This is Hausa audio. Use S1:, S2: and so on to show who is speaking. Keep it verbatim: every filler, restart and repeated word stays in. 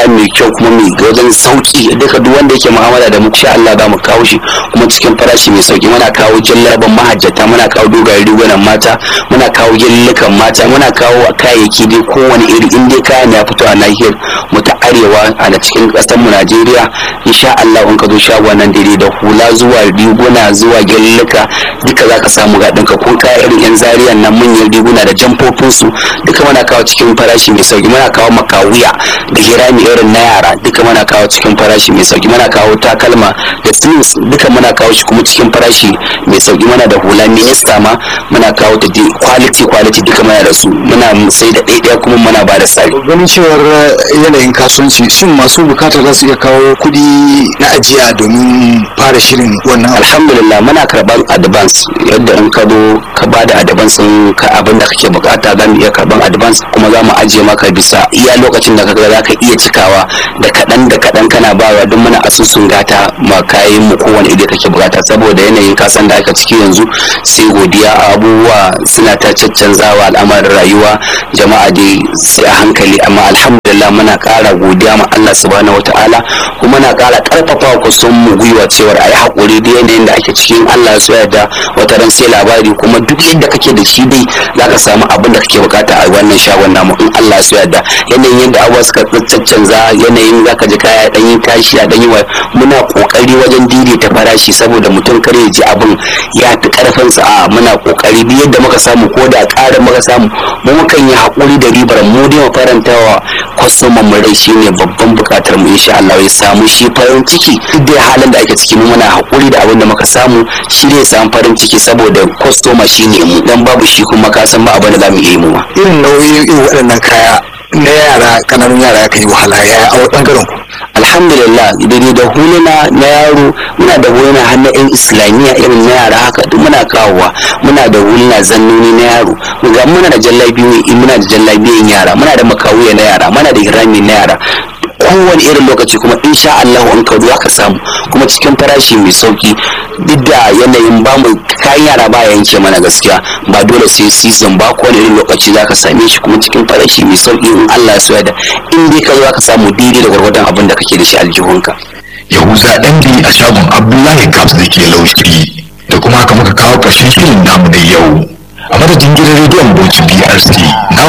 S1: kaya mai kyau kuma mai wajen sauki duka duk wanda yake mu'amala da mu insha Allah za mu kawo shi kuma cikin farashi mai sauki. Muna kawo jallaban mahajjata, muna kawo dogayen rigunan mata, muna kawo gyallukan mata, muna kawo kayayyaki dai kowane iri in dai kayan ya fito a nahiyar mu ta arewa a cikin ƙasar mu Najeriya insha Allah in ka zo shagon nan daidai da hula zuwa riguna zuwa gyalluka duka za ka samu ga ɗinka ko kaya irin yan zariyan nan manyan riguna da jamfofin su duka muna kawo cikin farashi mai sauki. Muna kawo makawuya da hirami irin na yara duka muna kawo cikin farashi mai sauki. Muna kawo takalma da jeans duka muna kawo shi kuma cikin farashi mai sauki. Muna da hula minista ma muna kawo ta quality quality duka muna da su, muna sai da ɗaiɗaya kuma muna ba da sari.
S2: Ganin cewar yanayin kasuwanci shin masu bukata za su iya kawo kuɗi na ajiya domin fara shirin wannan?
S1: Alhamdulillah muna karban advance, yadda in ka zo ka ba da advance ka abin da kake bukata za mu iya karban advance kuma za mu ajiye maka bisa iya lokacin da kaga za ka iya cikawa da kaɗan da kaɗan kana bawa don muna asusun gata ma kayan mu kowane iri kake bukata saboda yanayin kasan da aka ciki yanzu sai godiya, abubuwa suna ta caccanzawa al'amarin rayuwa jama'a dai sai a hankali, amma alhamdulillah muna ƙara godiya ma Allah subhanahu wataala kuma muna ƙara ƙarfafa ku son mu gwiwa cewar ayi hakuri da yanayin da ake cikin Allah ya yarda wata ran sai labari kuma duk yadda kake da shi dai zaka samu abin da kake bukata a wannan shagon namu in Allah ya yarda. Yanayin yadda abuwa suka caccanza yanayin zaka ji kaya dan yin tashi a dan yi muna kokari wajen daidaita farashi saboda mutum kare ya ji abin ya fi karfin sa. A muna kokari duk yadda muka samu ko da ƙarin muka samu mu mukan yi hakuri da ribar mu dai mu farantawa kwastoman mu rai shine babban bukatar mu insha Allah ya samu shi farin ciki duk da halin da ake ciki mu muna hakuri da abin da muka samu shi ne samu farin ciki saboda kwastoma shine mu dan babu shi kuma ka san ba abin da zamu yi mu ma.
S2: Irin nauyin irin waɗannan kaya na yara kananun yara ya kai wahala ya a bangaren ku?
S1: Alhamdulillah daidai da huluna na yaro muna da huluna har na yan islamiyya irin na yara haka duk muna kawowa. Muna da huluna zannoni na yaro, ga muna da jallabiyoyi, muna da jallabiyoyin yara, muna da makawuya na yara, muna da hirami na yara kowane irin lokaci kuma insha Allah in ka zo ka samu kuma cikin farashi mai sauki duk da yanayin bamu kayan yara ba yanke mana gaskiya ba dole sai season ba kowane irin lokaci zaka same shi kuma cikin farashi mai sauki in Allah ya so da in dai ka zo ka samu daidai da gwargwadon abin da kake da shi aljihunka.
S3: Yahuza Dandi a shagon Abdullahi Caps da ke Laushi da kuma haka muka kawo ƙarshen shirin namu na yau a madadin gidan rediyon Bauchi B R C.